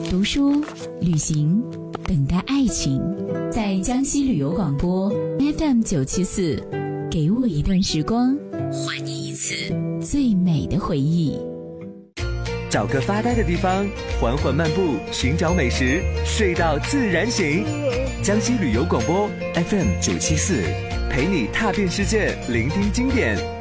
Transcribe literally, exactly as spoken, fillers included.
读书、旅行，等待爱情。在江西旅游广播 F M 九七四，给我一段时光，还你一次最美的回忆。 找个发呆的地方，缓缓漫步，寻找美食，睡到自然醒。江西旅游广播 F M 九七四，陪你踏遍世界，聆听经典。